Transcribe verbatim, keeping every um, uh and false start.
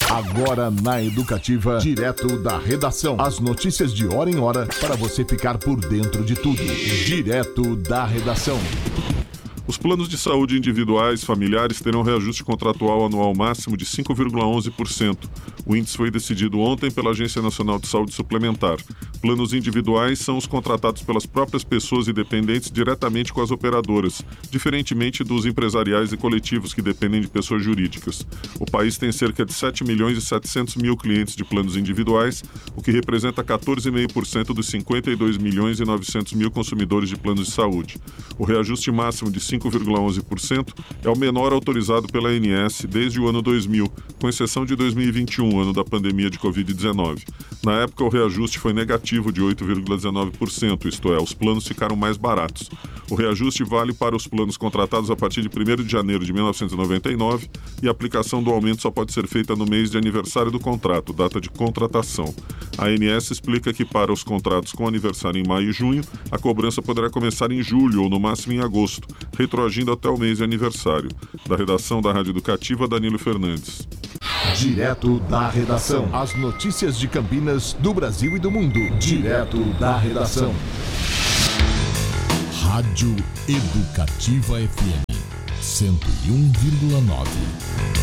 Agora na Educativa, direto da redação. As notícias de hora em hora para você ficar por dentro de tudo. Direto da redação. Os planos de saúde individuais familiares terão reajuste contratual anual máximo de cinco vírgula onze por cento. O índice foi decidido ontem pela Agência Nacional de Saúde Suplementar. Planos individuais são os contratados pelas próprias pessoas e dependentes diretamente com as operadoras, diferentemente dos empresariais e coletivos que dependem de pessoas jurídicas. O país tem cerca de sete milhões e setecentos mil clientes de planos individuais, o que representa quatorze vírgula cinco por cento dos cinquenta e dois milhões e novecentos mil consumidores de planos de saúde. O reajuste máximo de cinco vírgula onze por cento é o menor autorizado pela A N S desde o ano dois mil, com exceção de dois mil e vinte e um, ano da pandemia de covid dezenove. Na época, o reajuste foi negativo de oito vírgula dezenove por cento, isto é, os planos ficaram mais baratos. O reajuste vale para os planos contratados a partir de primeiro de janeiro de mil novecentos e noventa e nove e a aplicação do aumento só pode ser feita no mês de aniversário do contrato, data de contratação. A A N S explica que para os contratos com aniversário em maio e junho, a cobrança poderá começar em julho ou no máximo em agosto, retroagindo até o mês de aniversário. Da redação da Rádio Educativa, Danilo Fernandes. Direto da redação. As notícias de Campinas, do Brasil e do mundo. Direto da redação. Rádio Educativa F M cento e um vírgula nove.